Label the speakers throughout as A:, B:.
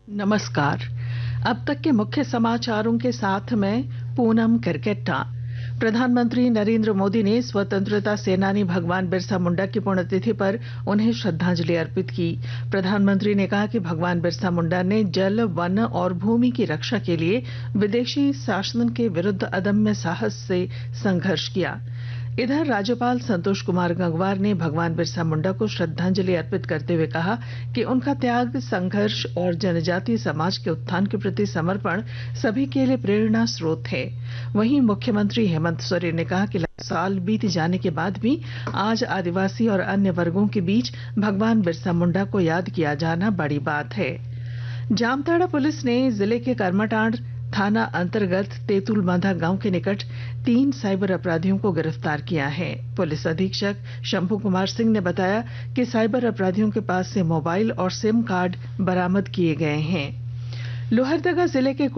A: नमस्कार। अब तक के मुख्य समाचारों के साथ मैं पूनम करकेट्टा। प्रधानमंत्री नरेंद्र मोदी ने स्वतंत्रता सेनानी भगवान बिरसा मुंडा की पुण्यतिथि पर उन्हें श्रद्धांजलि अर्पित की। प्रधानमंत्री ने कहा कि भगवान बिरसा मुंडा ने जल, वन और भूमि की रक्षा के लिए विदेशी शासन के विरुद्ध अदम्य साहस से संघर्ष किया। इधर राज्यपाल संतोष कुमार गंगवार ने भगवान बिरसा मुंडा को श्रद्धांजलि अर्पित करते हुए कहा कि उनका त्याग, संघर्ष और जनजातीय समाज के उत्थान के प्रति समर्पण सभी के लिए प्रेरणा स्रोत है। वहीं मुख्यमंत्री हेमंत सोरेन ने कहा कि साल बीत जाने के बाद भी आज आदिवासी और अन्य वर्गों के बीच भगवान बिरसा मुंडा को याद किया जाना बड़ी बात है। जामताड़ा पुलिस ने जिले के करमाटांड़ थाना अंतर्गत तेतुलबांधा गांव के निकट 3 साइबर अपराधियों को गिरफ्तार किया है। पुलिस अधीक्षक शंभू कुमार सिंह ने बताया कि साइबर अपराधियों के पास से मोबाइल और सिम कार्ड बरामद किए गए हैं। लोहरदगा जिले के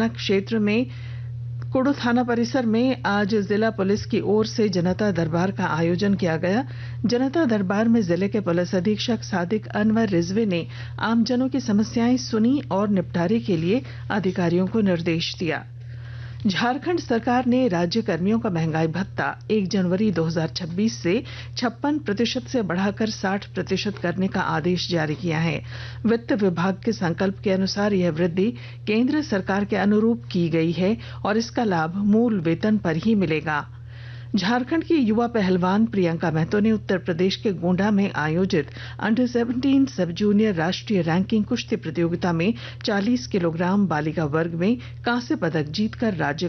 A: कुड़ू थाना परिसर में आज जिला पुलिस की ओर से जनता दरबार का आयोजन किया गया। जनता दरबार में जिले के पुलिस अधीक्षक सादिक अनवर रिजवी ने आमजनों की समस्याएं सुनी और निपटारे के लिए अधिकारियों को निर्देश दिया। झारखंड सरकार ने राज्य कर्मियों का महंगाई भत्ता 1 जनवरी 2026 से 56% से बढ़ाकर 60% करने का आदेश जारी किया है। वित्त विभाग के संकल्प के अनुसार यह वृद्धि केंद्र सरकार के अनुरूप की गई है और इसका लाभ मूल वेतन पर ही मिलेगा। झारखंड की युवा पहलवान प्रियंका महतो ने उत्तर प्रदेश के गोंडा में आयोजित अंडर 17 सब जूनियर राष्ट्रीय रैंकिंग कुश्ती प्रतियोगिता में 40 किलोग्राम बालिका वर्ग में कांस्य पदक जीतकर राज्य